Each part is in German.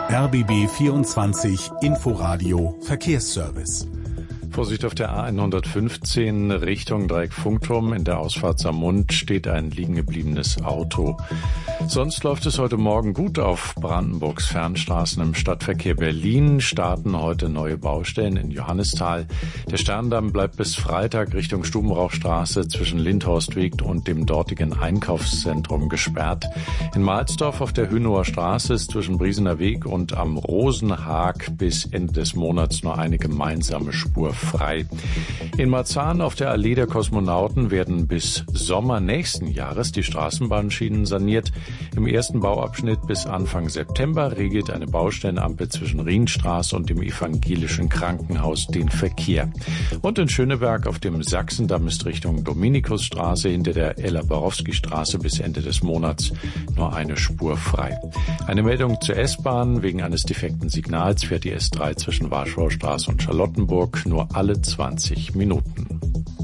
RBB 24 Inforadio Verkehrsservice. Vorsicht auf der A115 Richtung Dreieck-Funkturm. In der Ausfahrt Saarmund steht ein liegen gebliebenes Auto. Sonst läuft es heute Morgen gut auf Brandenburgs Fernstraßen. Im Stadtverkehr Berlin starten heute neue Baustellen in Johannisthal. Der Sterndamm bleibt bis Freitag Richtung Stubenrauchstraße zwischen Lindhorstweg und dem dortigen Einkaufszentrum gesperrt. In Mahlsdorf auf der Hünower Straße ist zwischen Briesener Weg und am Rosenhag bis Ende des Monats nur eine gemeinsame Spur frei. In Marzahn auf der Allee der Kosmonauten werden bis Sommer nächsten Jahres die Straßenbahnschienen saniert. Im ersten Bauabschnitt bis Anfang September regelt eine Baustellenampel zwischen Rienstraße und dem Evangelischen Krankenhaus den Verkehr. Und in Schöneberg auf dem Sachsendamm ist Richtung Dominikusstraße hinter der Ella-Borowski-Straße bis Ende des Monats nur eine Spur frei. Eine Meldung zur S-Bahn: Wegen eines defekten Signals fährt die S3 zwischen Warschauer Straße und Charlottenburg nur alle 20 Minuten.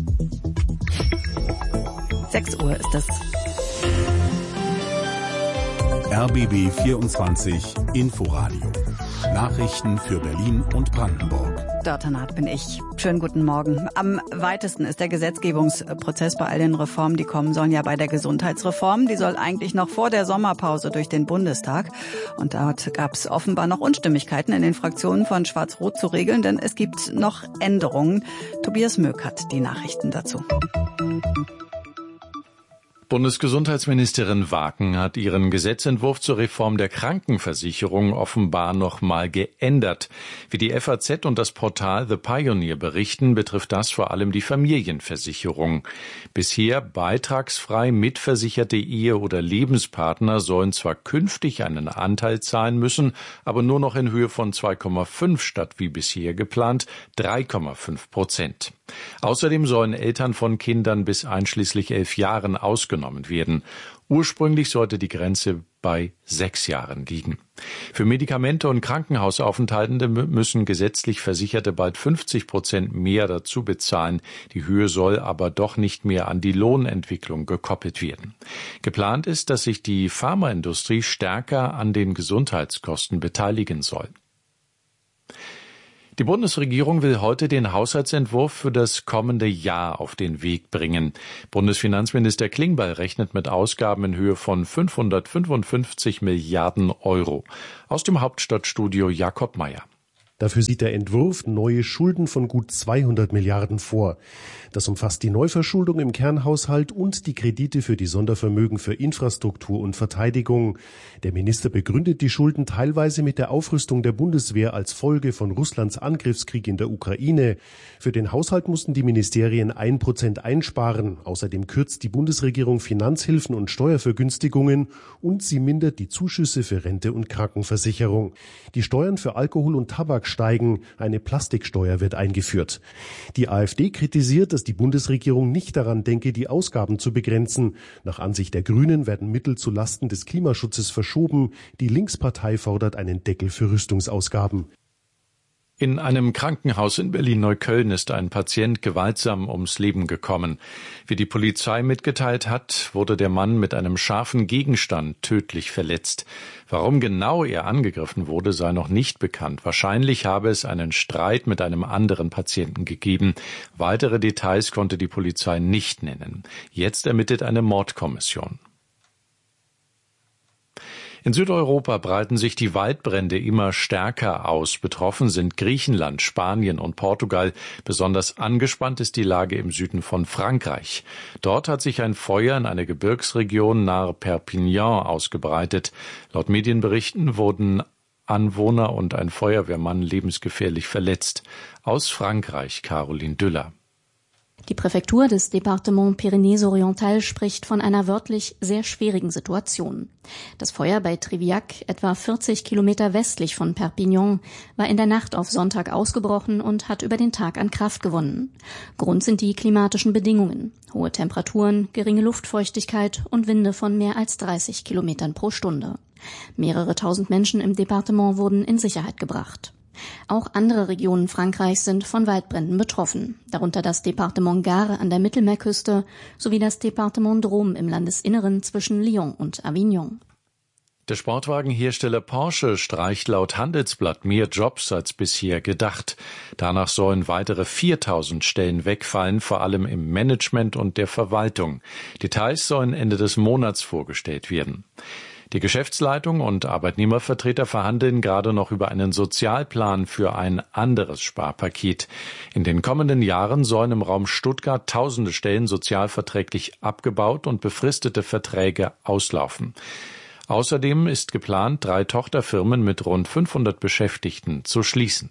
6 Uhr ist es. RBB 24 Inforadio. Nachrichten für Berlin und Brandenburg. Dörte Naht bin ich. Schönen guten Morgen. Am weitesten ist der Gesetzgebungsprozess bei all den Reformen, die kommen sollen, ja bei der Gesundheitsreform. Die soll eigentlich noch vor der Sommerpause durch den Bundestag. Und dort gab es offenbar noch Unstimmigkeiten in den Fraktionen von Schwarz-Rot zu regeln, denn es gibt noch Änderungen. Tobias Möck hat die Nachrichten dazu. Bundesgesundheitsministerin Waken hat ihren Gesetzentwurf zur Reform der Krankenversicherung offenbar noch mal geändert. Wie die FAZ und das Portal The Pioneer berichten, betrifft das vor allem die Familienversicherung. Bisher beitragsfrei mitversicherte Ehe- oder Lebenspartner sollen zwar künftig einen Anteil zahlen müssen, aber nur noch in Höhe von 2,5 statt wie bisher geplant 3,5%. Außerdem sollen Eltern von Kindern bis einschließlich 11 Jahren ausgenommen werden. Ursprünglich sollte die Grenze bei 6 Jahren liegen. Für Medikamente und Krankenhausaufenthaltende müssen gesetzlich Versicherte bald 50% mehr dazu bezahlen. Die Höhe soll aber doch nicht mehr an die Lohnentwicklung gekoppelt werden. Geplant ist, dass sich die Pharmaindustrie stärker an den Gesundheitskosten beteiligen soll. Die Bundesregierung will heute den Haushaltsentwurf für das kommende Jahr auf den Weg bringen. Bundesfinanzminister Klingbeil rechnet mit Ausgaben in Höhe von 555 Milliarden Euro. Aus dem Hauptstadtstudio Jakob Mayer. Dafür sieht der Entwurf neue Schulden von gut 200 Milliarden vor. Das umfasst die Neuverschuldung im Kernhaushalt und die Kredite für die Sondervermögen für Infrastruktur und Verteidigung. Der Minister begründet die Schulden teilweise mit der Aufrüstung der Bundeswehr als Folge von Russlands Angriffskrieg in der Ukraine. Für den Haushalt mussten die Ministerien 1% einsparen. Außerdem kürzt die Bundesregierung Finanzhilfen und Steuervergünstigungen und sie mindert die Zuschüsse für Rente und Krankenversicherung. Die Steuern für Alkohol und Tabak steigen. Eine Plastiksteuer wird eingeführt. Die AfD kritisiert, dass die Bundesregierung nicht daran denke, die Ausgaben zu begrenzen. Nach Ansicht der Grünen werden Mittel zu Lasten des Klimaschutzes verschoben. Die Linkspartei fordert einen Deckel für Rüstungsausgaben. In einem Krankenhaus in Berlin-Neukölln ist ein Patient gewaltsam ums Leben gekommen. Wie die Polizei mitgeteilt hat, wurde der Mann mit einem scharfen Gegenstand tödlich verletzt. Warum genau er angegriffen wurde, sei noch nicht bekannt. Wahrscheinlich habe es einen Streit mit einem anderen Patienten gegeben. Weitere Details konnte die Polizei nicht nennen. Jetzt ermittelt eine Mordkommission. In Südeuropa breiten sich die Waldbrände immer stärker aus. Betroffen sind Griechenland, Spanien und Portugal. Besonders angespannt ist die Lage im Süden von Frankreich. Dort hat sich ein Feuer in einer Gebirgsregion nahe Perpignan ausgebreitet. Laut Medienberichten wurden Anwohner und ein Feuerwehrmann lebensgefährlich verletzt. Aus Frankreich Caroline Düller. Die Präfektur des Département Pyrénées-Orientales spricht von einer wörtlich sehr schwierigen Situation. Das Feuer bei Triviac, etwa 40 Kilometer westlich von Perpignan, war in der Nacht auf Sonntag ausgebrochen und hat über den Tag an Kraft gewonnen. Grund sind die klimatischen Bedingungen: hohe Temperaturen, geringe Luftfeuchtigkeit und Winde von mehr als 30 Kilometern pro Stunde. Mehrere tausend Menschen im Departement wurden in Sicherheit gebracht. Auch andere Regionen Frankreichs sind von Waldbränden betroffen, darunter das Departement Gard an der Mittelmeerküste sowie das Departement Drôme im Landesinneren zwischen Lyon und Avignon. Der Sportwagenhersteller Porsche streicht laut Handelsblatt mehr Jobs als bisher gedacht. Danach sollen weitere 4.000 Stellen wegfallen, vor allem im Management und der Verwaltung. Details sollen Ende des Monats vorgestellt werden. Die Geschäftsleitung und Arbeitnehmervertreter verhandeln gerade noch über einen Sozialplan für ein anderes Sparpaket. In den kommenden Jahren sollen im Raum Stuttgart tausende Stellen sozialverträglich abgebaut und befristete Verträge auslaufen. Außerdem ist geplant, 3 Tochterfirmen mit rund 500 Beschäftigten zu schließen.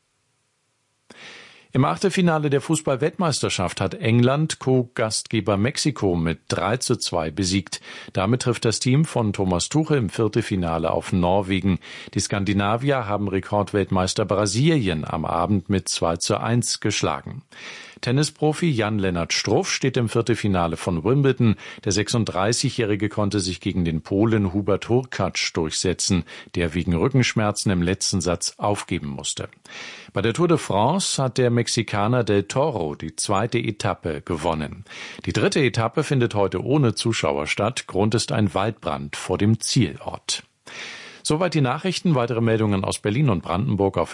Im Achtelfinale der Fußball-Weltmeisterschaft hat England Co-Gastgeber Mexiko mit 3:2 besiegt. Damit trifft das Team von Thomas Tuchel im Viertelfinale auf Norwegen. Die Skandinavier haben Rekordweltmeister Brasilien am Abend mit 2:1 geschlagen. Tennisprofi Jan-Lennart Struff steht im Viertelfinale von Wimbledon. Der 36-Jährige konnte sich gegen den Polen Hubert Hurkacz durchsetzen, der wegen Rückenschmerzen im letzten Satz aufgeben musste. Bei der Tour de France hat der Mexikaner Del Toro die 2. Etappe gewonnen. Die 3. Etappe findet heute ohne Zuschauer statt. Grund ist ein Waldbrand vor dem Zielort. Soweit die Nachrichten. Weitere Meldungen aus Berlin und Brandenburg auf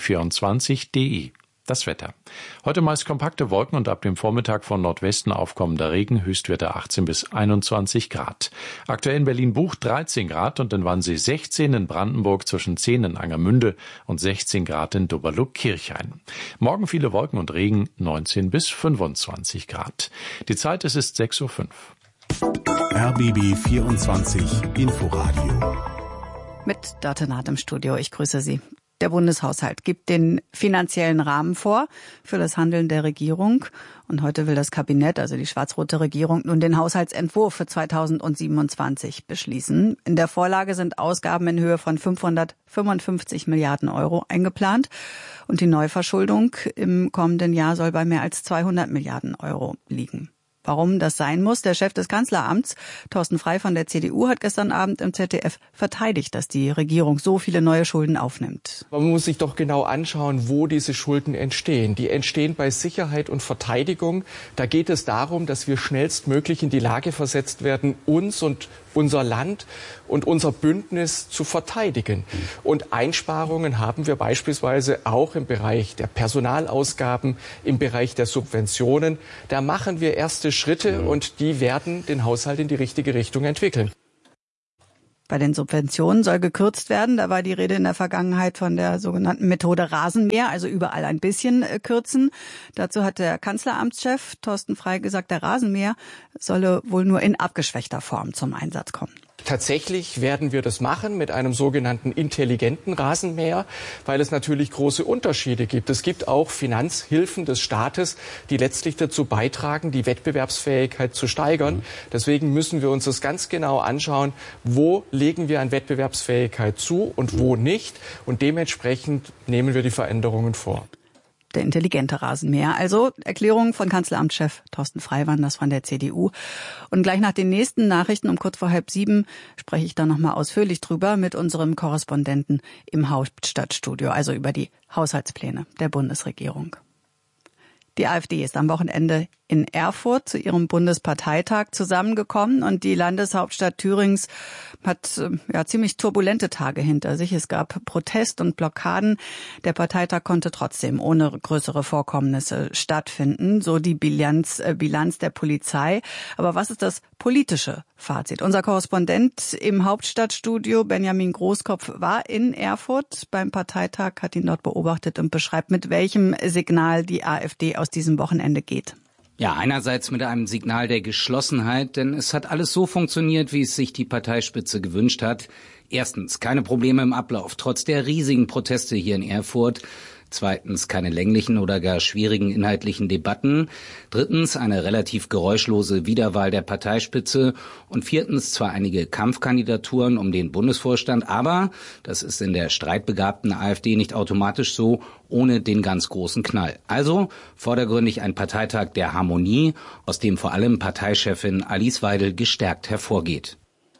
rbb24.de. Das Wetter. Heute meist kompakte Wolken und ab dem Vormittag von Nordwesten aufkommender Regen, Höchstwerte 18 bis 21 Grad. Aktuell in Berlin-Buch 13 Grad und in Wannsee 16, in Brandenburg zwischen 10 in Angermünde und 16 Grad in Doberlo-Kirchhain. Morgen viele Wolken und Regen, 19 bis 25 Grad. Die Zeit, es ist 6:05 Uhr. RBB 24 Inforadio. Mit Dörte Naht im Studio. Ich grüße Sie. Der Bundeshaushalt gibt den finanziellen Rahmen vor für das Handeln der Regierung. Und heute will das Kabinett, also die schwarz-rote Regierung, nun den Haushaltsentwurf für 2027 beschließen. In der Vorlage sind Ausgaben in Höhe von 555 Milliarden Euro eingeplant. Und die Neuverschuldung im kommenden Jahr soll bei mehr als 200 Milliarden Euro liegen. Warum das sein muss? Der Chef des Kanzleramts, Thorsten Frey von der CDU, hat gestern Abend im ZDF verteidigt, dass die Regierung so viele neue Schulden aufnimmt. Man muss sich doch genau anschauen, wo diese Schulden entstehen. Die entstehen bei Sicherheit und Verteidigung. Da geht es darum, dass wir schnellstmöglich in die Lage versetzt werden, uns und unser Land und unser Bündnis zu verteidigen. Und Einsparungen haben wir beispielsweise auch im Bereich der Personalausgaben, im Bereich der Subventionen. Da machen wir erste Schritte und die werden den Haushalt in die richtige Richtung entwickeln. Bei den Subventionen soll gekürzt werden. Da war die Rede in der Vergangenheit von der sogenannten Methode Rasenmäher, also überall ein bisschen kürzen. Dazu hat der Kanzleramtschef Thorsten Frey gesagt, der Rasenmäher solle wohl nur in abgeschwächter Form zum Einsatz kommen. Tatsächlich werden wir das machen mit einem sogenannten intelligenten Rasenmäher, weil es natürlich große Unterschiede gibt. Es gibt auch Finanzhilfen des Staates, die letztlich dazu beitragen, die Wettbewerbsfähigkeit zu steigern. Deswegen müssen wir uns das ganz genau anschauen, wo legen wir an Wettbewerbsfähigkeit zu und wo nicht. Und dementsprechend nehmen wir die Veränderungen vor. Der intelligente Rasenmäher. Also Erklärung von Kanzleramtschef Thorsten Frey waren das von der CDU. Und gleich nach den nächsten Nachrichten um kurz vor 6:30 spreche ich dann nochmal ausführlich drüber mit unserem Korrespondenten im Hauptstadtstudio, also über die Haushaltspläne der Bundesregierung. Die AfD ist am Wochenende in Erfurt zu ihrem Bundesparteitag zusammengekommen und die Landeshauptstadt Thürings hat ziemlich turbulente Tage hinter sich. Es gab Protest und Blockaden. Der Parteitag konnte trotzdem ohne größere Vorkommnisse stattfinden, so die Bilanz der Polizei. Aber was ist das politische Fazit? Unser Korrespondent im Hauptstadtstudio, Benjamin Großkopf, war in Erfurt beim Parteitag, hat ihn dort beobachtet und beschreibt, mit welchem Signal die AfD aus diesem Wochenende geht. Ja, einerseits mit einem Signal der Geschlossenheit, denn es hat alles so funktioniert, wie es sich die Parteispitze gewünscht hat. Erstens, keine Probleme im Ablauf, trotz der riesigen Proteste hier in Erfurt. Zweitens, keine länglichen oder gar schwierigen inhaltlichen Debatten. Drittens, eine relativ geräuschlose Wiederwahl der Parteispitze. Und viertens, zwar einige Kampfkandidaturen um den Bundesvorstand, aber das ist in der streitbegabten AfD nicht automatisch so, ohne den ganz großen Knall. Also vordergründig ein Parteitag der Harmonie, aus dem vor allem Parteichefin Alice Weidel gestärkt hervorgeht.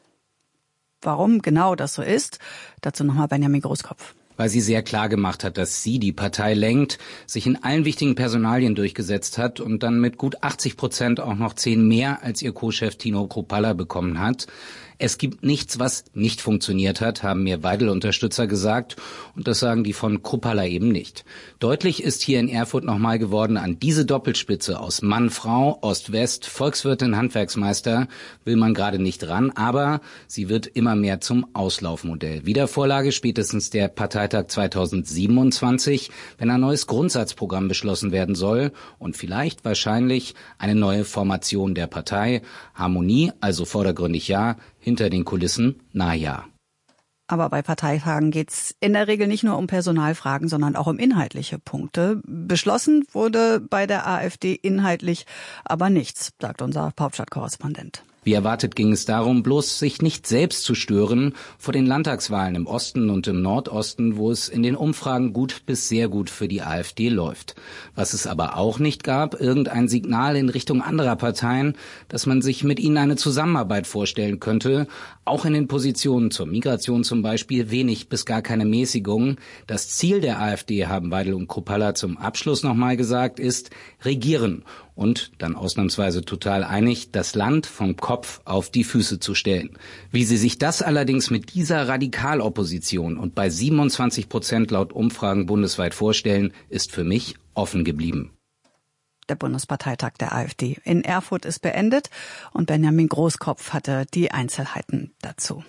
Warum genau das so ist, dazu nochmal Benjamin Großkopf. Weil sie sehr klar gemacht hat, dass sie die Partei lenkt, sich in allen wichtigen Personalien durchgesetzt hat und dann mit gut 80% auch noch 10 mehr als ihr Co-Chef Tino Kruppalla bekommen hat. Es gibt nichts, was nicht funktioniert hat, haben mir Weidel-Unterstützer gesagt. Und das sagen die von Kruppalla eben nicht. Deutlich ist hier in Erfurt nochmal geworden, an diese Doppelspitze aus Mann, Frau, Ost-West, Volkswirtin, Handwerksmeister will man gerade nicht ran. Aber sie wird immer mehr zum Auslaufmodell. Wiedervorlage spätestens der Parteitag 2027, wenn ein neues Grundsatzprogramm beschlossen werden soll und vielleicht wahrscheinlich eine neue Formation der Partei. Harmonie, also vordergründig ja, hinter den Kulissen, na ja. Aber bei Parteitagen geht's in der Regel nicht nur um Personalfragen, sondern auch um inhaltliche Punkte. Beschlossen wurde bei der AfD inhaltlich aber nichts, sagt unser Hauptstadtkorrespondent. Wie erwartet ging es darum, bloß sich nicht selbst zu stören vor den Landtagswahlen im Osten und im Nordosten, wo es in den Umfragen gut bis sehr gut für die AfD läuft. Was es aber auch nicht gab, irgendein Signal in Richtung anderer Parteien, dass man sich mit ihnen eine Zusammenarbeit vorstellen könnte. Auch in den Positionen zur Migration zum Beispiel wenig bis gar keine Mäßigung. Das Ziel der AfD, haben Weidel und Kruppalla zum Abschluss nochmal gesagt, ist regieren. Und dann ausnahmsweise total einig, das Land vom Kopf auf die Füße zu stellen. Wie sie sich das allerdings mit dieser Radikalopposition und bei 27% laut Umfragen bundesweit vorstellen, ist für mich offen geblieben. Der Bundesparteitag der AfD in Erfurt ist beendet und Benjamin Großkopf hatte die Einzelheiten dazu.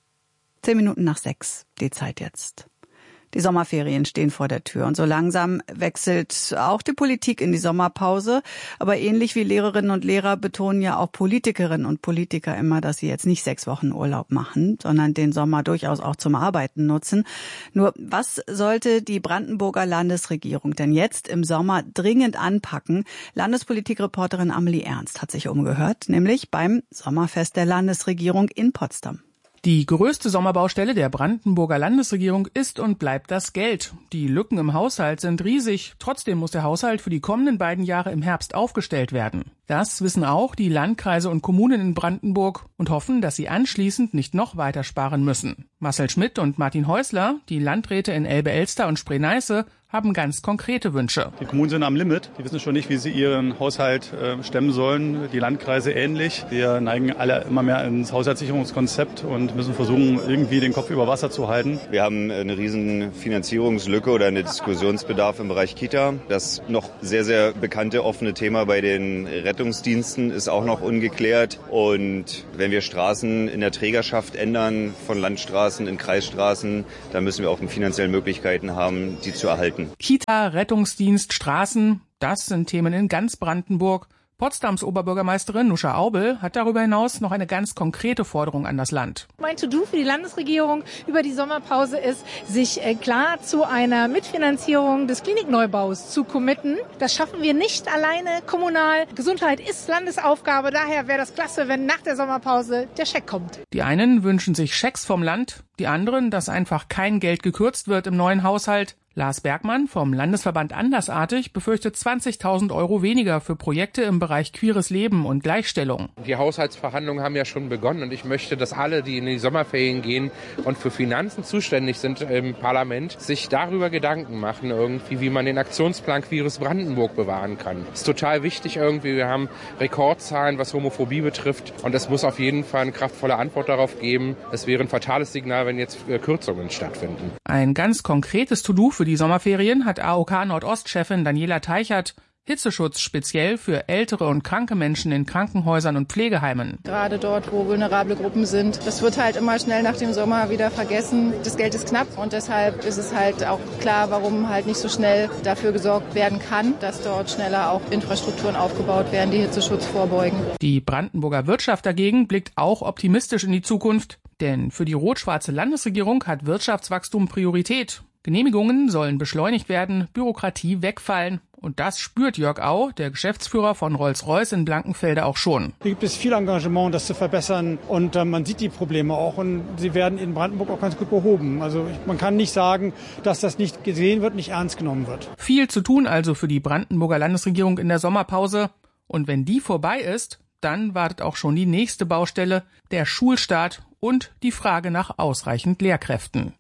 6:10, die Zeit jetzt. Die Sommerferien stehen vor der Tür und so langsam wechselt auch die Politik in die Sommerpause. Aber ähnlich wie Lehrerinnen und Lehrer betonen ja auch Politikerinnen und Politiker immer, dass sie jetzt nicht 6 Wochen Urlaub machen, sondern den Sommer durchaus auch zum Arbeiten nutzen. Nur was sollte die Brandenburger Landesregierung denn jetzt im Sommer dringend anpacken? Landespolitikreporterin Amelie Ernst hat sich umgehört, nämlich beim Sommerfest der Landesregierung in Potsdam. Die größte Sommerbaustelle der Brandenburger Landesregierung ist und bleibt das Geld. Die Lücken im Haushalt sind riesig. Trotzdem muss der Haushalt für die kommenden beiden Jahre im Herbst aufgestellt werden. Das wissen auch die Landkreise und Kommunen in Brandenburg und hoffen, dass sie anschließend nicht noch weiter sparen müssen. Marcel Schmidt und Martin Häusler, die Landräte in Elbe-Elster und Spree-Neiße, haben ganz konkrete Wünsche. Die Kommunen sind am Limit. Die wissen schon nicht, wie sie ihren Haushalt stemmen sollen. Die Landkreise ähnlich. Wir neigen alle immer mehr ins Haushaltssicherungskonzept und müssen versuchen, irgendwie den Kopf über Wasser zu halten. Wir haben eine riesen Finanzierungslücke oder einen Diskussionsbedarf im Bereich Kita. Das noch sehr, sehr bekannte offene Thema bei den Rettungsdiensten ist auch noch ungeklärt. Und wenn wir Straßen in der Trägerschaft ändern, von Landstraßen in Kreisstraßen, dann müssen wir auch finanzielle Möglichkeiten haben, die zu erhalten. Kita, Rettungsdienst, Straßen, das sind Themen in ganz Brandenburg. Potsdams Oberbürgermeisterin Nuscha Aubel hat darüber hinaus noch eine ganz konkrete Forderung an das Land. Mein To-Do für die Landesregierung über die Sommerpause ist, sich klar zu einer Mitfinanzierung des Klinikneubaus zu committen. Das schaffen wir nicht alleine kommunal. Gesundheit ist Landesaufgabe, daher wäre das klasse, wenn nach der Sommerpause der Scheck kommt. Die einen wünschen sich Schecks vom Land, die anderen, dass einfach kein Geld gekürzt wird im neuen Haushalt. Lars Bergmann vom Landesverband Andersartig befürchtet 20.000 € weniger für Projekte im Bereich queeres Leben und Gleichstellung. Die Haushaltsverhandlungen haben ja schon begonnen und ich möchte, dass alle, die in die Sommerferien gehen und für Finanzen zuständig sind im Parlament, sich darüber Gedanken machen, irgendwie, wie man den Aktionsplan Queeres Brandenburg bewahren kann. Das ist total wichtig irgendwie. Wir haben Rekordzahlen, was Homophobie betrifft und es muss auf jeden Fall eine kraftvolle Antwort darauf geben. Es wäre ein fatales Signal, wenn jetzt Kürzungen stattfinden. Ein ganz konkretes To-Do für die Sommerferien hat AOK Nordost-Chefin Daniela Teichert. Hitzeschutz speziell für ältere und kranke Menschen in Krankenhäusern und Pflegeheimen. Gerade dort, wo vulnerable Gruppen sind. Das wird halt immer schnell nach dem Sommer wieder vergessen. Das Geld ist knapp und deshalb ist es halt auch klar, warum halt nicht so schnell dafür gesorgt werden kann, dass dort schneller auch Infrastrukturen aufgebaut werden, die Hitzeschutz vorbeugen. Die Brandenburger Wirtschaft dagegen blickt auch optimistisch in die Zukunft. Denn für die rot-schwarze Landesregierung hat Wirtschaftswachstum Priorität. Genehmigungen sollen beschleunigt werden, Bürokratie wegfallen. Und das spürt Jörg Au, der Geschäftsführer von Rolls-Royce in Blankenfelde, auch schon. Hier gibt es viel Engagement, das zu verbessern. Und man sieht die Probleme auch. Und sie werden in Brandenburg auch ganz gut behoben. Also man kann nicht sagen, dass das nicht gesehen wird, nicht ernst genommen wird. Viel zu tun also für die Brandenburger Landesregierung in der Sommerpause. Und wenn die vorbei ist, dann wartet auch schon die nächste Baustelle, der Schulstart und die Frage nach ausreichend Lehrkräften.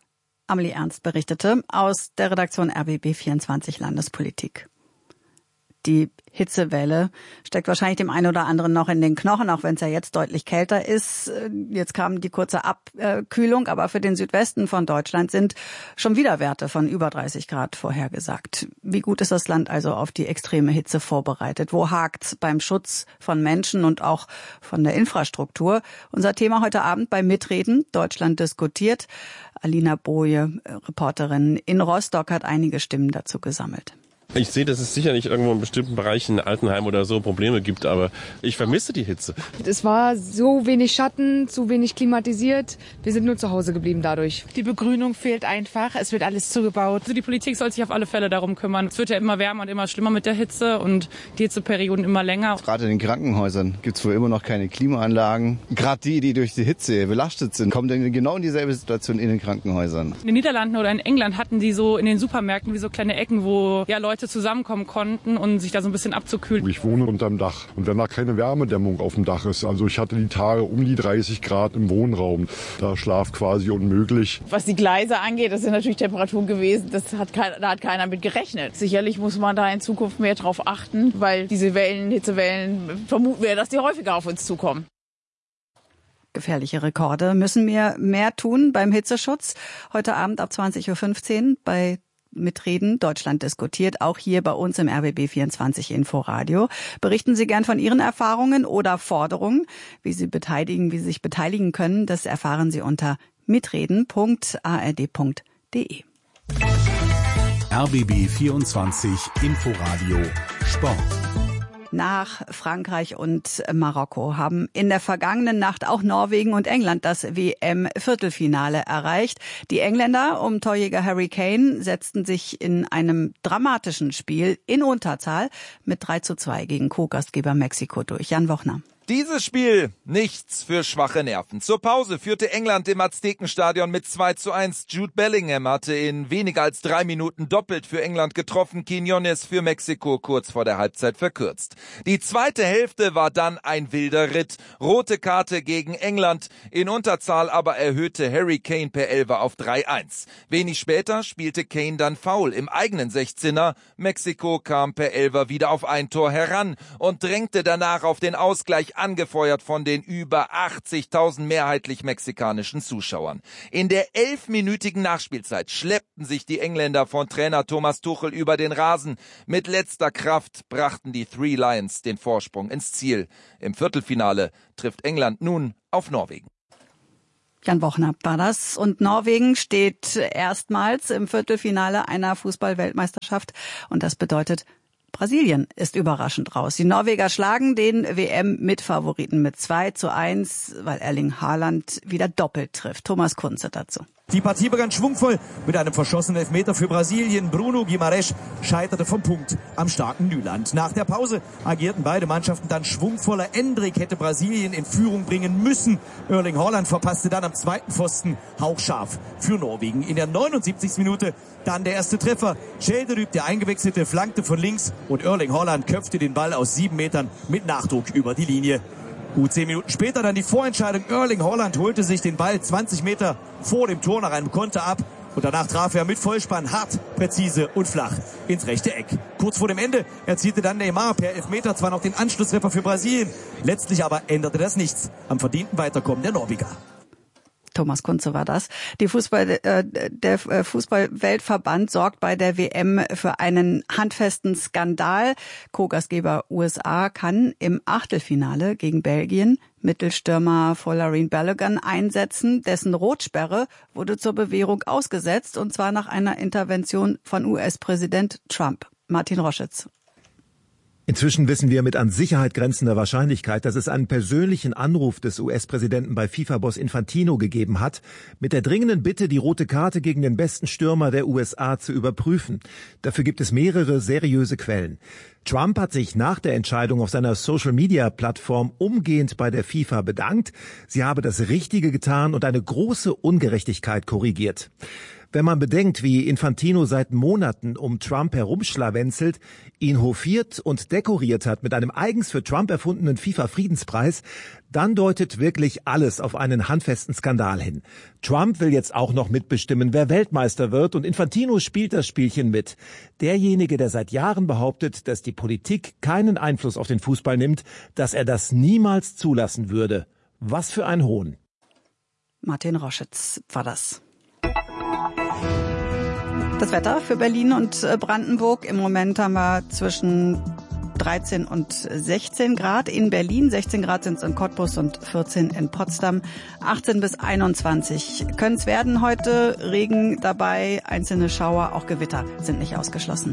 Amelie Ernst berichtete aus der Redaktion RBB 24 Landespolitik. Die Hitzewelle steckt wahrscheinlich dem einen oder anderen noch in den Knochen, auch wenn es ja jetzt deutlich kälter ist. Jetzt kam die kurze Abkühlung, aber für den Südwesten von Deutschland sind schon wieder Werte von über 30 Grad vorhergesagt. Wie gut ist das Land also auf die extreme Hitze vorbereitet? Wo hakt's beim Schutz von Menschen und auch von der Infrastruktur? Unser Thema heute Abend bei Mitreden, Deutschland diskutiert. Alina Boje, Reporterin in Rostock, hat einige Stimmen dazu gesammelt. Ich sehe, dass es sicherlich irgendwo in bestimmten Bereichen, Altenheim oder so, Probleme gibt, aber ich vermisse die Hitze. Es war so wenig Schatten, zu wenig klimatisiert. Wir sind nur zu Hause geblieben dadurch. Die Begrünung fehlt einfach, es wird alles zugebaut. Also die Politik soll sich auf alle Fälle darum kümmern. Es wird ja immer wärmer und immer schlimmer mit der Hitze und die Hitzeperioden immer länger. Gerade in den Krankenhäusern gibt es wohl immer noch keine Klimaanlagen. Gerade die durch die Hitze belastet sind, kommen dann genau in dieselbe Situation in den Krankenhäusern. In den Niederlanden oder in England hatten die so in den Supermärkten wie so kleine Ecken, wo ja Leute zusammenkommen konnten und sich da so ein bisschen abzukühlen. Ich wohne unterm Dach und wenn da keine Wärmedämmung auf dem Dach ist, also ich hatte die Tage um die 30 Grad im Wohnraum, da Schlaf quasi unmöglich. Was die Gleise angeht, das sind natürlich Temperaturen gewesen, da hat keiner mit gerechnet. Sicherlich muss man da in Zukunft mehr drauf achten, weil diese Hitzewellen, vermuten wir, dass die häufiger auf uns zukommen. Gefährliche Rekorde. Müssen wir mehr tun beim Hitzeschutz? Heute Abend ab 20.15 Uhr bei Mitreden, Deutschland diskutiert, auch hier bei uns im RBB 24 Inforadio. Berichten Sie gern von Ihren Erfahrungen oder Forderungen, wie Sie sich beteiligen können. Das erfahren Sie unter mitreden.ard.de. RBB 24 Inforadio Sport. Nach Frankreich und Marokko haben in der vergangenen Nacht auch Norwegen und England das WM-Viertelfinale erreicht. Die Engländer um Torjäger Harry Kane setzten sich in einem dramatischen Spiel in Unterzahl mit 3:2 gegen Co-Gastgeber Mexiko durch. Jan Wochner. Dieses Spiel, nichts für schwache Nerven. Zur Pause führte England im Aztekenstadion mit 2:1. Jude Bellingham hatte in weniger als 3 Minuten doppelt für England getroffen, Quiñones für Mexiko kurz vor der Halbzeit verkürzt. Die zweite Hälfte war dann ein wilder Ritt. Rote Karte gegen England, in Unterzahl aber erhöhte Harry Kane per Elfer auf 3:1. Wenig später spielte Kane dann Foul im eigenen 16er. Mexiko kam per Elfer wieder auf ein Tor heran und drängte danach auf den Ausgleich, angefeuert von den über 80.000 mehrheitlich mexikanischen Zuschauern. In der 11-minütigen Nachspielzeit schleppten sich die Engländer von Trainer Thomas Tuchel über den Rasen. Mit letzter Kraft brachten die Three Lions den Vorsprung ins Ziel. Im Viertelfinale trifft England nun auf Norwegen. Jan Wochner war das. Und Norwegen steht erstmals im Viertelfinale einer Fußball-Weltmeisterschaft. Und das bedeutet, Brasilien ist überraschend raus. Die Norweger schlagen den WM-Mitfavoriten mit 2:1, weil Erling Haaland wieder doppelt trifft. Thomas Kunze dazu. Die Partie begann schwungvoll mit einem verschossenen Elfmeter für Brasilien. Bruno Guimarães scheiterte vom Punkt am starken Nyland. Nach der Pause agierten beide Mannschaften dann schwungvoller. Endrick hätte Brasilien in Führung bringen müssen. Erling Haaland verpasste dann am zweiten Pfosten hauchscharf für Norwegen. In der 79. Minute dann der erste Treffer. Schjelderup, der Eingewechselte, flankte von links und Erling Haaland köpfte den Ball aus 7 Metern mit Nachdruck über die Linie. Gut 10 Minuten später dann die Vorentscheidung. Erling Haaland holte sich den Ball 20 Meter vor dem Tor nach einem Konter ab. Und danach traf er mit Vollspann hart, präzise und flach ins rechte Eck. Kurz vor dem Ende erzielte dann Neymar per Elfmeter zwar noch den Anschlusstreffer für Brasilien. Letztlich aber änderte das nichts am verdienten Weiterkommen der Norweger. Thomas Kunze war das. Der Fußball-Weltverband sorgt bei der WM für einen handfesten Skandal. Co-Gastgeber USA kann im Achtelfinale gegen Belgien Mittelstürmer Folarin Balogun einsetzen. Dessen Rotsperre wurde zur Bewährung ausgesetzt, und zwar nach einer Intervention von US-Präsident Trump. Martin Roschitz. Inzwischen wissen wir mit an Sicherheit grenzender Wahrscheinlichkeit, dass es einen persönlichen Anruf des US-Präsidenten bei FIFA-Boss Infantino gegeben hat, mit der dringenden Bitte, die rote Karte gegen den besten Stürmer der USA zu überprüfen. Dafür gibt es mehrere seriöse Quellen. Trump hat sich nach der Entscheidung auf seiner Social-Media-Plattform umgehend bei der FIFA bedankt. Sie habe das Richtige getan und eine große Ungerechtigkeit korrigiert. Wenn man bedenkt, wie Infantino seit Monaten um Trump herumschlawenzelt, ihn hofiert und dekoriert hat mit einem eigens für Trump erfundenen FIFA-Friedenspreis, dann deutet wirklich alles auf einen handfesten Skandal hin. Trump will jetzt auch noch mitbestimmen, wer Weltmeister wird, und Infantino spielt das Spielchen mit. Derjenige, der seit Jahren behauptet, dass die Politik keinen Einfluss auf den Fußball nimmt, dass er das niemals zulassen würde. Was für ein Hohn. Martin Roschitz war das. Das Wetter für Berlin und Brandenburg. Im Moment haben wir zwischen 13 und 16 Grad in Berlin, 16 Grad sind es in Cottbus und 14 in Potsdam, 18 bis 21 können es werden heute, Regen dabei, einzelne Schauer, auch Gewitter sind nicht ausgeschlossen.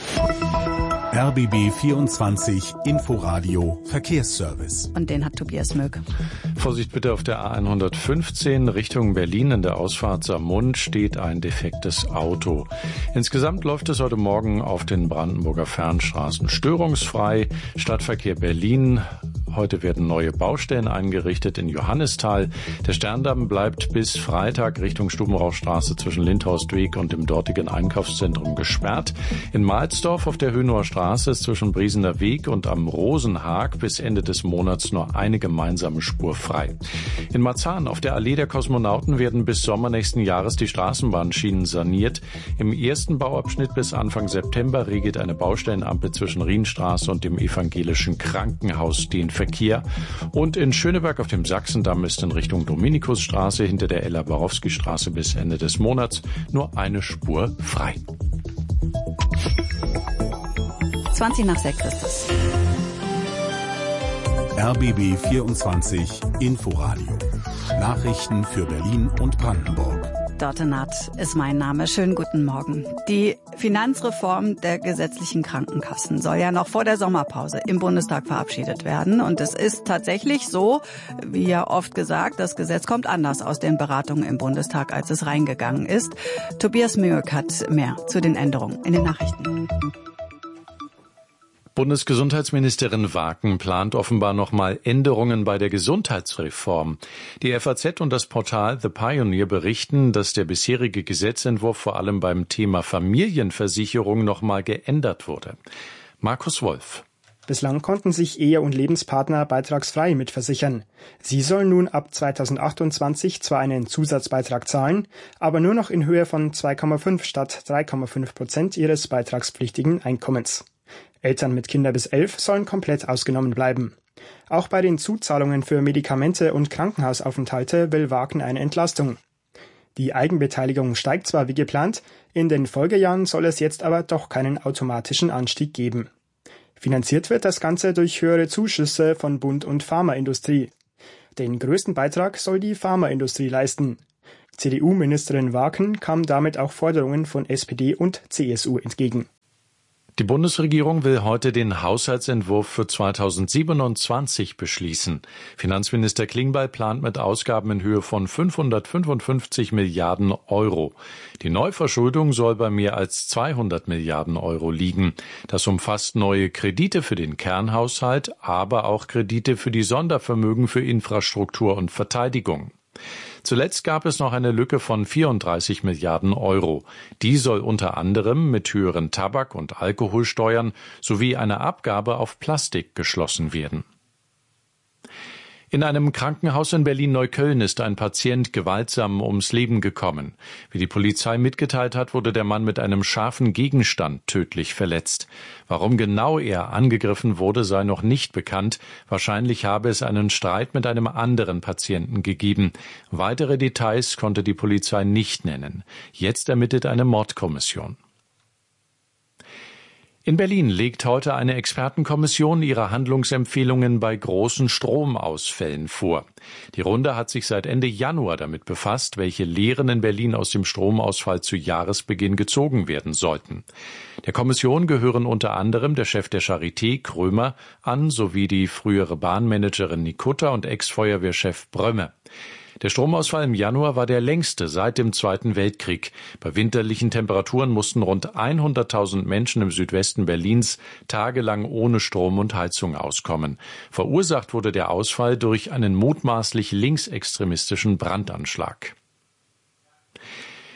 RBB 24 Inforadio Verkehrsservice. Und den hat Tobias Möck. Vorsicht bitte auf der A115 Richtung Berlin. In der Ausfahrt Saarmund steht ein defektes Auto. Insgesamt läuft es heute Morgen auf den Brandenburger Fernstraßen störungsfrei. Stadtverkehr Berlin. Heute werden neue Baustellen eingerichtet in Johannisthal. Der Sterndamm bleibt bis Freitag Richtung Stubenrauchstraße zwischen Lindhorstweg und dem dortigen Einkaufszentrum gesperrt. In Mahlsdorf auf der Hönower Straße ist zwischen Briesener Weg und am Rosenhag bis Ende des Monats nur eine gemeinsame Spur frei. In Marzahn auf der Allee der Kosmonauten werden bis Sommer nächsten Jahres die Straßenbahnschienen saniert. Im ersten Bauabschnitt bis Anfang September regelt eine Baustellenampel zwischen Rienstraße und dem evangelischen Krankenhaus den Verkehr. Und in Schöneberg auf dem Sachsendamm ist in Richtung Dominikusstraße hinter der Ella-Barowski-Straße bis Ende des Monats nur eine Spur frei. 20 nach 6 ist es. RBB 24 Inforadio. Nachrichten für Berlin und Brandenburg. Dorte Naht ist mein Name. Schönen guten Morgen. Die Finanzreform der gesetzlichen Krankenkassen soll ja noch vor der Sommerpause im Bundestag verabschiedet werden. Und es ist tatsächlich so, wie ja oft gesagt, das Gesetz kommt anders aus den Beratungen im Bundestag, als es reingegangen ist. Tobias Möck hat mehr zu den Änderungen in den Nachrichten. Bundesgesundheitsministerin Waken plant offenbar nochmal Änderungen bei der Gesundheitsreform. Die FAZ und das Portal The Pioneer berichten, dass der bisherige Gesetzentwurf vor allem beim Thema Familienversicherung nochmal geändert wurde. Markus Wolf. Bislang konnten sich Ehe- und Lebenspartner beitragsfrei mitversichern. Sie sollen nun ab 2028 zwar einen Zusatzbeitrag zahlen, aber nur noch in Höhe von 2,5 statt 3,5% ihres beitragspflichtigen Einkommens. Eltern mit Kindern bis 11 sollen komplett ausgenommen bleiben. Auch bei den Zuzahlungen für Medikamente und Krankenhausaufenthalte will Waken eine Entlastung. Die Eigenbeteiligung steigt zwar wie geplant, in den Folgejahren soll es jetzt aber doch keinen automatischen Anstieg geben. Finanziert wird das Ganze durch höhere Zuschüsse von Bund und Pharmaindustrie. Den größten Beitrag soll die Pharmaindustrie leisten. CDU-Ministerin Waken kam damit auch Forderungen von SPD und CSU entgegen. Die Bundesregierung will heute den Haushaltsentwurf für 2027 beschließen. Finanzminister Klingbeil plant mit Ausgaben in Höhe von 555 Milliarden Euro. Die Neuverschuldung soll bei mehr als 200 Milliarden Euro liegen. Das umfasst neue Kredite für den Kernhaushalt, aber auch Kredite für die Sondervermögen für Infrastruktur und Verteidigung. Zuletzt gab es noch eine Lücke von 34 Milliarden Euro. Die soll unter anderem mit höheren Tabak- und Alkoholsteuern sowie einer Abgabe auf Plastik geschlossen werden. In einem Krankenhaus in Berlin-Neukölln ist ein Patient gewaltsam ums Leben gekommen. Wie die Polizei mitgeteilt hat, wurde der Mann mit einem scharfen Gegenstand tödlich verletzt. Warum genau er angegriffen wurde, sei noch nicht bekannt. Wahrscheinlich habe es einen Streit mit einem anderen Patienten gegeben. Weitere Details konnte die Polizei nicht nennen. Jetzt ermittelt eine Mordkommission. In Berlin legt heute eine Expertenkommission ihre Handlungsempfehlungen bei großen Stromausfällen vor. Die Runde hat sich seit Ende Januar damit befasst, welche Lehren in Berlin aus dem Stromausfall zu Jahresbeginn gezogen werden sollten. Der Kommission gehören unter anderem der Chef der Charité, Krömer, an, sowie die frühere Bahnmanagerin Nikutta und Ex-Feuerwehrchef Brömme. Der Stromausfall im Januar war der längste seit dem Zweiten Weltkrieg. Bei winterlichen Temperaturen mussten rund 100.000 Menschen im Südwesten Berlins tagelang ohne Strom und Heizung auskommen. Verursacht wurde der Ausfall durch einen mutmaßlich linksextremistischen Brandanschlag.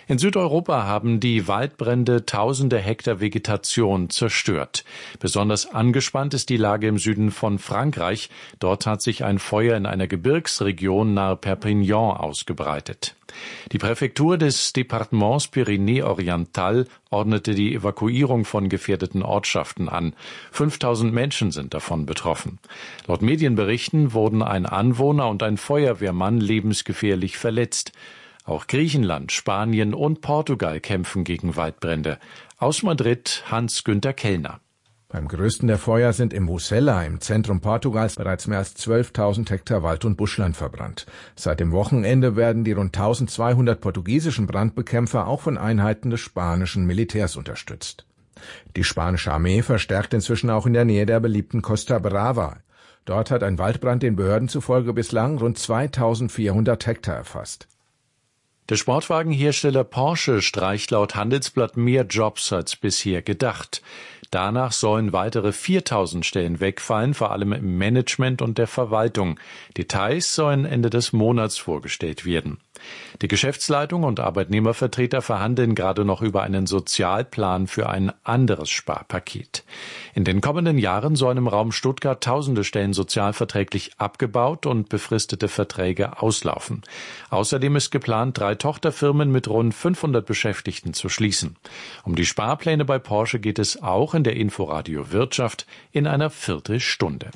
In Südeuropa haben die Waldbrände tausende Hektar Vegetation zerstört. Besonders angespannt ist die Lage im Süden von Frankreich. Dort hat sich ein Feuer in einer Gebirgsregion nahe Perpignan ausgebreitet. Die Präfektur des Departements Pyrénées-Orientales ordnete die Evakuierung von gefährdeten Ortschaften an. 5000 Menschen sind davon betroffen. Laut Medienberichten wurden ein Anwohner und ein Feuerwehrmann lebensgefährlich verletzt. Auch Griechenland, Spanien und Portugal kämpfen gegen Waldbrände. Aus Madrid Hans-Günther Kellner. Beim größten der Feuer sind im Mosella, im Zentrum Portugals, bereits mehr als 12.000 Hektar Wald- und Buschland verbrannt. Seit dem Wochenende werden die rund 1.200 portugiesischen Brandbekämpfer auch von Einheiten des spanischen Militärs unterstützt. Die spanische Armee verstärkt inzwischen auch in der Nähe der beliebten Costa Brava. Dort hat ein Waldbrand den Behörden zufolge bislang rund 2.400 Hektar erfasst. Der Sportwagenhersteller Porsche streicht laut Handelsblatt mehr Jobs als bisher gedacht. Danach sollen weitere 4.000 Stellen wegfallen, vor allem im Management und der Verwaltung. Details sollen Ende des Monats vorgestellt werden. Die Geschäftsleitung und Arbeitnehmervertreter verhandeln gerade noch über einen Sozialplan für ein anderes Sparpaket. In den kommenden Jahren sollen im Raum Stuttgart tausende Stellen sozialverträglich abgebaut und befristete Verträge auslaufen. Außerdem ist geplant, 3 Tochterfirmen mit rund 500 Beschäftigten zu schließen. Um die Sparpläne bei Porsche geht es auch in der Inforadio Wirtschaft in einer Viertelstunde.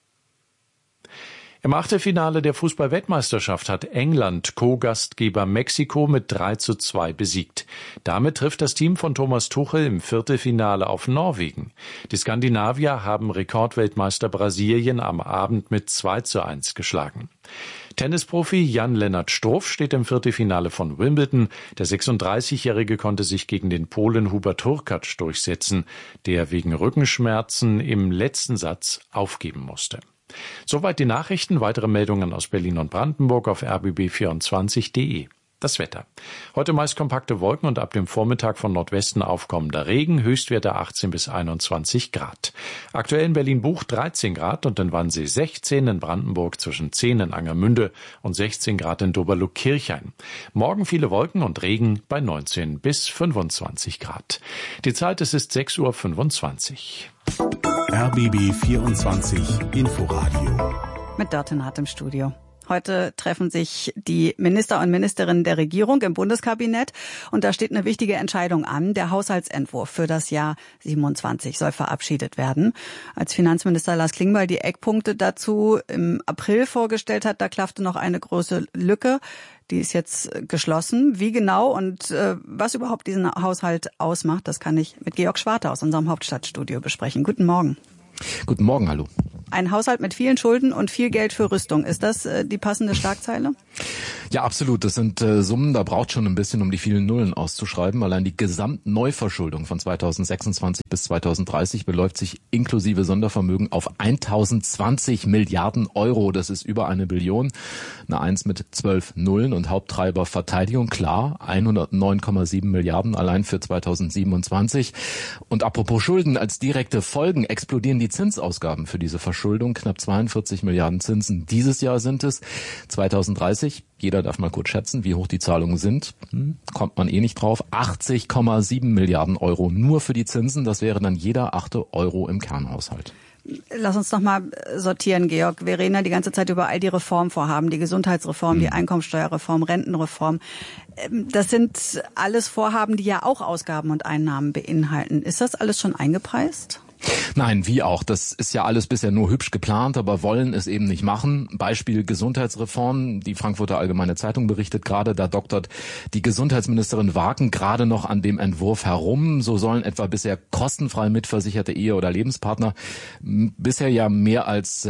Im Achtelfinale der Fußball-Weltmeisterschaft hat England Co-Gastgeber Mexiko mit 3:2 besiegt. Damit trifft das Team von Thomas Tuchel im Viertelfinale auf Norwegen. Die Skandinavier haben Rekordweltmeister Brasilien am Abend mit 2:1 geschlagen. Tennisprofi Jan-Lennart Struff steht im Viertelfinale von Wimbledon. Der 36-Jährige konnte sich gegen den Polen Hubert Hurkacz durchsetzen, der wegen Rückenschmerzen im letzten Satz aufgeben musste. Soweit die Nachrichten. Weitere Meldungen aus Berlin und Brandenburg auf rbb24.de. Das Wetter. Heute meist kompakte Wolken und ab dem Vormittag von Nordwesten aufkommender Regen, Höchstwerte 18 bis 21 Grad. Aktuell in Berlin-Buch 13 Grad und in Wannsee 16, in Brandenburg zwischen 10 in Angermünde und 16 Grad in Doberlo-Kirchhain. Morgen viele Wolken und Regen bei 19 bis 25 Grad. Die Zeit, es ist 6:25 Uhr. RBB 24 Inforadio. Mit Dörte Naht im Studio. Heute treffen sich die Minister und Ministerinnen der Regierung im Bundeskabinett und da steht eine wichtige Entscheidung an. Der Haushaltsentwurf für das Jahr 27 soll verabschiedet werden. Als Finanzminister Lars Klingbeil die Eckpunkte dazu im April vorgestellt hat, da klaffte noch eine große Lücke. Die ist jetzt geschlossen. Wie genau und was überhaupt diesen Haushalt ausmacht, das kann ich mit Georg Schwarte aus unserem Hauptstadtstudio besprechen. Guten Morgen. Guten Morgen, hallo. Ein Haushalt mit vielen Schulden und viel Geld für Rüstung. Ist das die passende Schlagzeile? Ja, absolut. Das sind Summen, da braucht schon ein bisschen, um die vielen Nullen auszuschreiben. Allein die Gesamtneuverschuldung von 2026 bis 2030 beläuft sich inklusive Sondervermögen auf 1.020 Milliarden Euro. Das ist über 1 Billion. Eine 1 mit 12 Nullen und Haupttreiber Verteidigung. Klar, 109,7 Milliarden allein für 2027. Und apropos Schulden, als direkte Folgen explodieren die Zinsausgaben für diese Verschuldung. Knapp 42 Milliarden Zinsen dieses Jahr sind es. 2030, jeder darf mal kurz schätzen, wie hoch die Zahlungen sind. Kommt man eh nicht drauf. 80,7 Milliarden Euro nur für die Zinsen. Das wäre dann jeder 8. Euro im Kernhaushalt. Lass uns noch mal sortieren, Georg. Wir reden ja die ganze Zeit über all die Reformvorhaben, die Gesundheitsreform, die Einkommensteuerreform, Rentenreform. Das sind alles Vorhaben, die ja auch Ausgaben und Einnahmen beinhalten. Ist das alles schon eingepreist? Nein, wie auch. Das ist ja alles bisher nur hübsch geplant, aber wollen es eben nicht machen. Beispiel Gesundheitsreform. Die Frankfurter Allgemeine Zeitung berichtet gerade, da doktert die Gesundheitsministerin Wagen gerade noch an dem Entwurf herum. So sollen etwa bisher kostenfrei mitversicherte Ehe- oder Lebenspartner bisher ja mehr als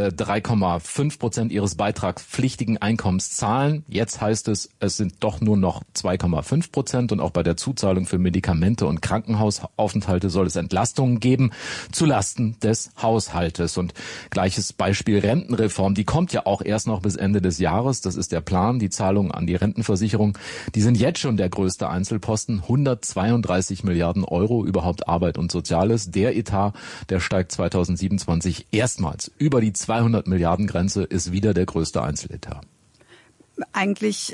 3,5% ihres beitragspflichtigen Einkommens zahlen. Jetzt heißt es, es sind doch nur noch 2,5% und auch bei der Zuzahlung für Medikamente und Krankenhausaufenthalte soll es Entlastungen geben zulasten des Haushaltes. Und gleiches Beispiel Rentenreform, die kommt ja auch erst noch bis Ende des Jahres. Das ist der Plan. Die Zahlungen an die Rentenversicherung, die sind jetzt schon der größte Einzelposten. 132 Milliarden Euro, überhaupt Arbeit und Soziales. Der Etat, der steigt 2027 erstmals über die 200 Milliarden Grenze, ist wieder der größte Einzeletat. Eigentlich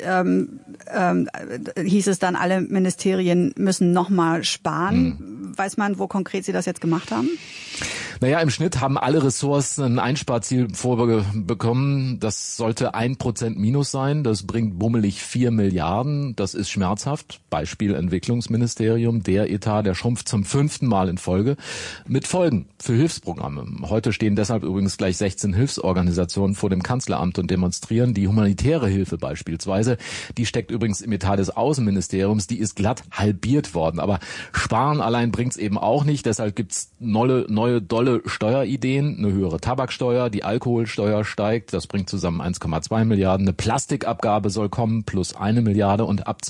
hieß es dann, alle Ministerien müssen nochmal sparen. Weiß man, wo konkret Sie das jetzt gemacht haben? Naja, im Schnitt haben alle Ressorts ein Einsparziel vorbekommen. Das sollte 1% Minus sein. Das bringt bummelig 4 Milliarden. Das ist schmerzhaft. Beispiel Entwicklungsministerium. Der Etat, der schrumpft zum 5. Mal in Folge. Mit Folgen für Hilfsprogramme. Heute stehen deshalb übrigens gleich 16 Hilfsorganisationen vor dem Kanzleramt und demonstrieren. Die humanitäre Hilfe beispielsweise, die steckt übrigens im Etat des Außenministeriums. Die ist glatt halbiert worden. Aber Sparen allein bringt's eben auch nicht. Deshalb gibt's neue dolle Steuerideen, eine höhere Tabaksteuer, die Alkoholsteuer steigt, das bringt zusammen 1,2 Milliarden, eine Plastikabgabe soll kommen, plus 1 Milliarde und ab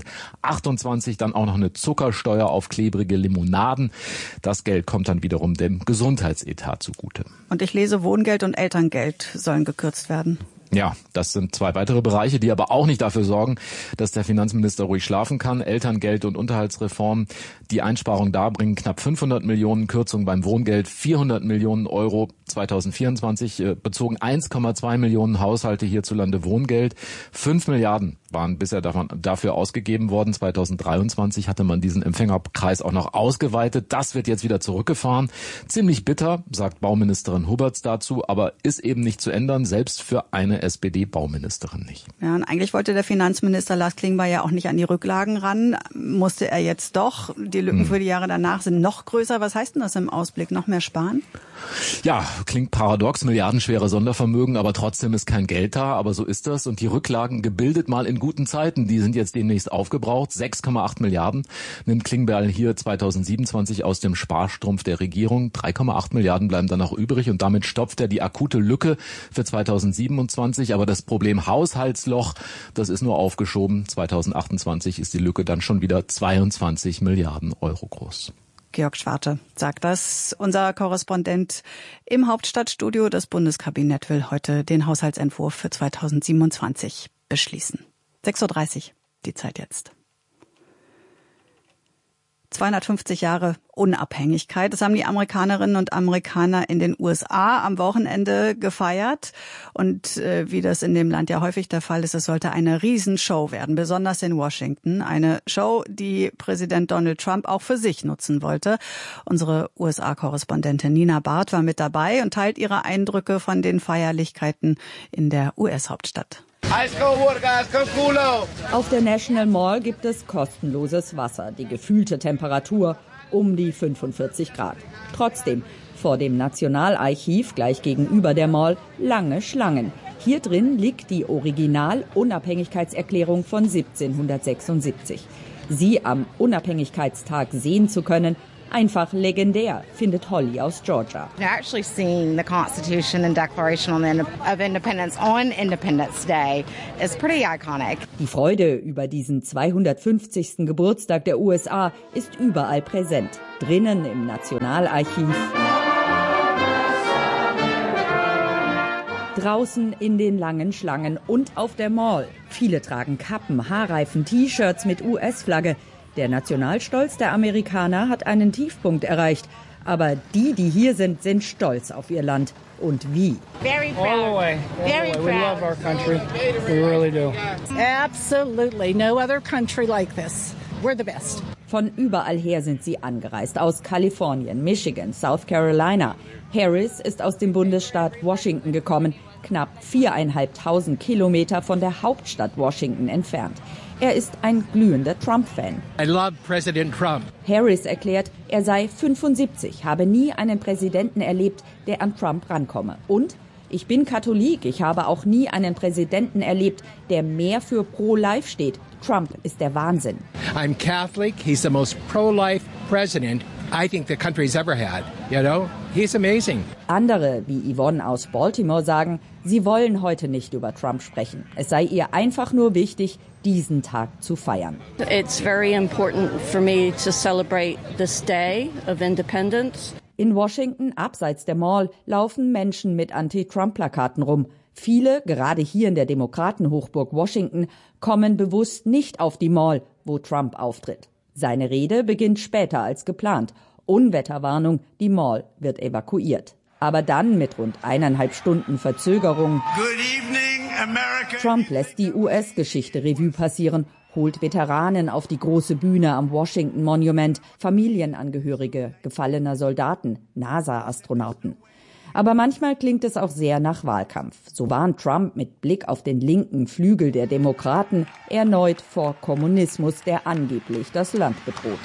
2028 dann auch noch eine Zuckersteuer auf klebrige Limonaden. Das Geld kommt dann wiederum dem Gesundheitsetat zugute. Und ich lese, Wohngeld und Elterngeld sollen gekürzt werden. Ja, das sind 2 weitere Bereiche, die aber auch nicht dafür sorgen, dass der Finanzminister ruhig schlafen kann. Elterngeld und Unterhaltsreform, die Einsparung da bringen knapp 500 Millionen, Kürzung beim Wohngeld 400 Millionen Euro 2024, bezogen 1,2 Millionen Haushalte hierzulande Wohngeld. 5 Milliarden waren bisher dafür ausgegeben worden. 2023 hatte man diesen Empfängerkreis auch noch ausgeweitet. Das wird jetzt wieder zurückgefahren. Ziemlich bitter, sagt Bauministerin Huberts dazu, aber ist eben nicht zu ändern, selbst für eine SPD-Bauministerin nicht. Ja, und eigentlich wollte der Finanzminister Lars Klingbeil ja auch nicht an die Rücklagen ran. Musste er jetzt doch. Die Lücken für die Jahre danach sind noch größer. Was heißt denn das im Ausblick? Noch mehr sparen? Ja, klingt paradox, milliardenschwere Sondervermögen, aber trotzdem ist kein Geld da, aber so ist das. Und die Rücklagen gebildet mal in guten Zeiten, die sind jetzt demnächst aufgebraucht. 6,8 Milliarden nimmt Klingbeil hier 2027 aus dem Sparstrumpf der Regierung. 3,8 Milliarden bleiben dann noch übrig und damit stopft er die akute Lücke für 2027. Aber das Problem Haushaltsloch, das ist nur aufgeschoben. 2028 ist die Lücke dann schon wieder 22 Milliarden Euro groß. Georg Schwarte sagt das. Unser Korrespondent im Hauptstadtstudio. Das Bundeskabinett will heute den Haushaltsentwurf für 2027 beschließen. 6.30 Uhr, die Zeit jetzt. 250 Jahre Unabhängigkeit. Das haben die Amerikanerinnen und Amerikaner in den USA am Wochenende gefeiert. Und wie das in dem Land ja häufig der Fall ist, es sollte eine Riesenshow werden, besonders in Washington. Eine Show, die Präsident Donald Trump auch für sich nutzen wollte. Unsere USA-Korrespondentin Nina Barth war mit dabei und teilt ihre Eindrücke von den Feierlichkeiten in der US-Hauptstadt. Auf der National Mall gibt es kostenloses Wasser. Die gefühlte Temperatur um die 45 Grad. Trotzdem, vor dem Nationalarchiv gleich gegenüber der Mall lange Schlangen. Hier drin liegt die Original-Unabhängigkeitserklärung von 1776. Sie am Unabhängigkeitstag sehen zu können, einfach legendär, findet Holly aus Georgia. Actually seeing the Constitution and Declaration of Independence on Independence Day is pretty iconic. Die Freude über diesen 250. Geburtstag der USA ist überall präsent. Drinnen im Nationalarchiv, draußen in den langen Schlangen und auf der Mall. Viele tragen Kappen, Haarreifen, T-Shirts mit US-Flagge. Der Nationalstolz der Amerikaner hat einen Tiefpunkt erreicht. Aber die hier sind, sind stolz auf ihr Land. Und wie? Very proud. All the way. Very proud. We love our country. We really do. Absolutely. No other country like this. We're the best. Von überall her sind sie angereist. Aus Kalifornien, Michigan, South Carolina. Harris ist aus dem Bundesstaat Washington gekommen. Knapp 4.500 Kilometer von der Hauptstadt Washington entfernt. Er ist ein glühender Trump-Fan. I love President Trump. Harris erklärt, er sei 75, habe nie einen Präsidenten erlebt, der an Trump rankomme. Und ich bin Katholik, ich habe auch nie einen Präsidenten erlebt, der mehr für Pro-Life steht. Trump ist der Wahnsinn. I'm Catholic, he's the most pro-life president I think the country's ever had. You know, he's amazing. Andere, wie Yvonne aus Baltimore, sagen, sie wollen heute nicht über Trump sprechen. Es sei ihr einfach nur wichtig, diesen Tag zu feiern. It's very important for me to celebrate this day of independence. In Washington, abseits der Mall, laufen Menschen mit Anti-Trump-Plakaten rum. Viele, gerade hier in der Demokratenhochburg Washington, kommen bewusst nicht auf die Mall, wo Trump auftritt. Seine Rede beginnt später als geplant. Unwetterwarnung, die Mall wird evakuiert. Aber dann mit rund 1,5 Stunden Verzögerung. Good evening Trump lässt die US-Geschichte Revue passieren, holt Veteranen auf die große Bühne am Washington Monument, Familienangehörige gefallener Soldaten, NASA-Astronauten. Aber manchmal klingt es auch sehr nach Wahlkampf. So warnt Trump mit Blick auf den linken Flügel der Demokraten erneut vor Kommunismus, der angeblich das Land bedroht.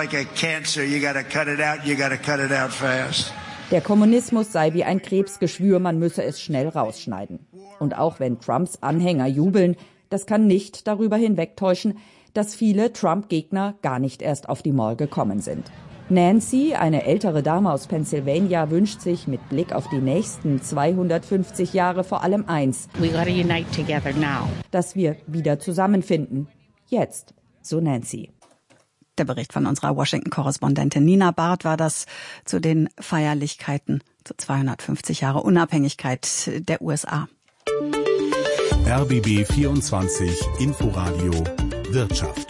Der Kommunismus sei wie ein Krebsgeschwür, man müsse es schnell rausschneiden. Und auch wenn Trumps Anhänger jubeln, das kann nicht darüber hinwegtäuschen, dass viele Trump-Gegner gar nicht erst auf die Mall gekommen sind. Nancy, eine ältere Dame aus Pennsylvania, wünscht sich mit Blick auf die nächsten 250 Jahre vor allem eins: dass wir wieder zusammenfinden. Jetzt, so Nancy. Der Bericht von unserer Washington-Korrespondentin Nina Barth war das zu den Feierlichkeiten zu 250 Jahre Unabhängigkeit der USA. RBB 24 Inforadio Wirtschaft.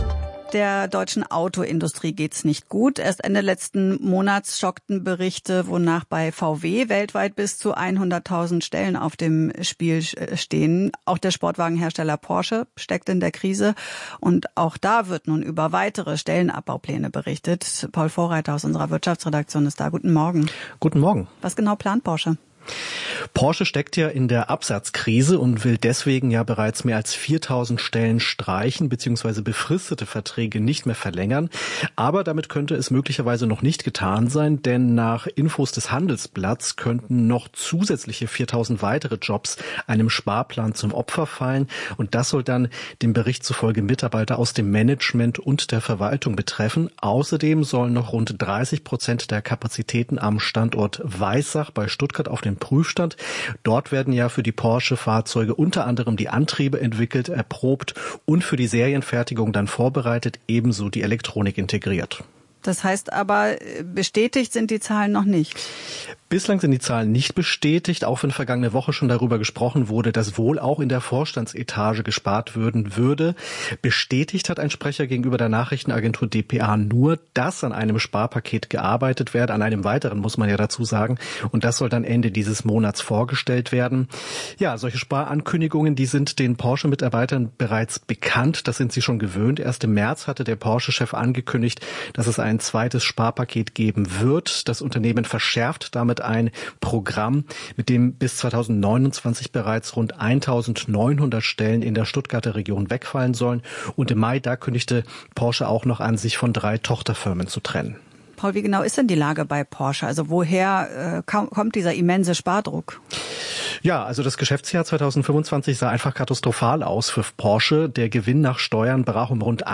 Der deutschen Autoindustrie geht's nicht gut. Erst Ende letzten Monats schockten Berichte, wonach bei VW weltweit bis zu 100.000 Stellen auf dem Spiel stehen. Auch der Sportwagenhersteller Porsche steckt in der Krise. Und auch da wird nun über weitere Stellenabbaupläne berichtet. Paul Vorreiter aus unserer Wirtschaftsredaktion ist da. Guten Morgen. Guten Morgen. Was genau plant Porsche? Porsche steckt ja in der Absatzkrise und will deswegen ja bereits mehr als 4.000 Stellen streichen bzw. befristete Verträge nicht mehr verlängern. Aber damit könnte es möglicherweise noch nicht getan sein, denn nach Infos des Handelsblatts könnten noch zusätzliche 4.000 weitere Jobs einem Sparplan zum Opfer fallen. Und das soll dann dem Bericht zufolge Mitarbeiter aus dem Management und der Verwaltung betreffen. Außerdem sollen noch rund 30% der Kapazitäten am Standort Weissach bei Stuttgart auf den Prüfstand. Dort werden ja für die Porsche-Fahrzeuge unter anderem die Antriebe entwickelt, erprobt und für die Serienfertigung dann vorbereitet, ebenso die Elektronik integriert. Das heißt aber, bestätigt sind die Zahlen noch nicht. Bislang sind die Zahlen nicht bestätigt, auch wenn vergangene Woche schon darüber gesprochen wurde, dass wohl auch in der Vorstandsetage gespart würde. Bestätigt hat ein Sprecher gegenüber der Nachrichtenagentur dpa nur, dass an einem Sparpaket gearbeitet werde, an einem weiteren muss man ja dazu sagen, und das soll dann Ende dieses Monats vorgestellt werden. Ja, solche Sparankündigungen, die sind den Porsche-Mitarbeitern bereits bekannt, das sind sie schon gewöhnt. Erst im März hatte der Porsche-Chef angekündigt, dass es ein zweites Sparpaket geben wird. Das Unternehmen verschärft damit ein Programm, mit dem bis 2029 bereits rund 1.900 Stellen in der Stuttgarter Region wegfallen sollen. Und im Mai, da kündigte Porsche auch noch an, sich von 3 Tochterfirmen zu trennen. Paul, wie genau ist denn die Lage bei Porsche? Also woher kommt dieser immense Spardruck? Ja, also das Geschäftsjahr 2025 sah einfach katastrophal aus für Porsche. Der Gewinn nach Steuern brach um rund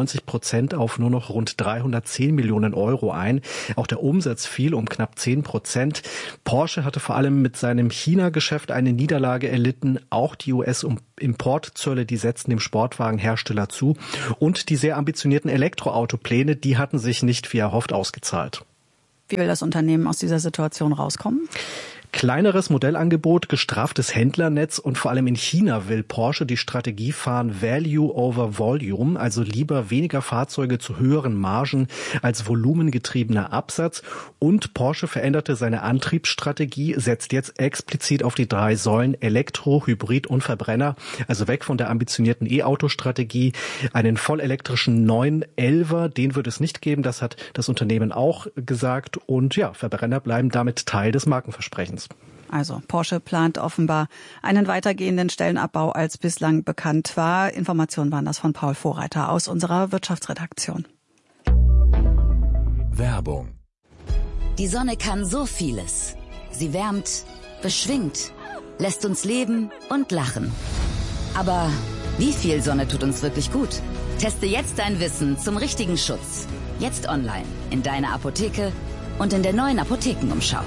91% auf nur noch rund 310 Millionen Euro ein. Auch der Umsatz fiel um knapp 10%. Porsche hatte vor allem mit seinem China-Geschäft eine Niederlage erlitten. Auch die US-Importzölle, die setzten dem Sportwagenhersteller zu. Und die sehr ambitionierten Elektroautopläne, die hatten sich nicht wie erhofft ausgezahlt. Wie will das Unternehmen aus dieser Situation rauskommen? Kleineres Modellangebot, gestrafftes Händlernetz und vor allem in China will Porsche die Strategie fahren Value over Volume, also lieber weniger Fahrzeuge zu höheren Margen als volumengetriebener Absatz. Und Porsche veränderte seine Antriebsstrategie, setzt jetzt explizit auf die 3 Säulen Elektro, Hybrid und Verbrenner, also weg von der ambitionierten E-Auto-Strategie. Einen vollelektrischen 911er, den wird es nicht geben, das hat das Unternehmen auch gesagt. Und ja, Verbrenner bleiben damit Teil des Markenversprechens. Also Porsche plant offenbar einen weitergehenden Stellenabbau, als bislang bekannt war. Informationen waren das von Paul Vorreiter aus unserer Wirtschaftsredaktion. Werbung. Die Sonne kann so vieles. Sie wärmt, beschwingt, lässt uns leben und lachen. Aber wie viel Sonne tut uns wirklich gut? Teste jetzt dein Wissen zum richtigen Schutz. Jetzt online, in deiner Apotheke und in der neuen Apothekenumschau.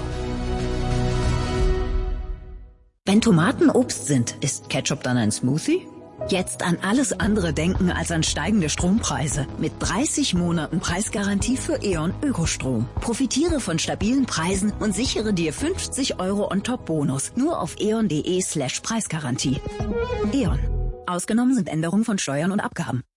Wenn Tomaten Obst sind, ist Ketchup dann ein Smoothie? Jetzt an alles andere denken als an steigende Strompreise. Mit 30 Monaten Preisgarantie für E.ON Ökostrom. Profitiere von stabilen Preisen und sichere dir 50 € on-top-Bonus. Nur auf eon.de/Preisgarantie. E.ON. Ausgenommen sind Änderungen von Steuern und Abgaben.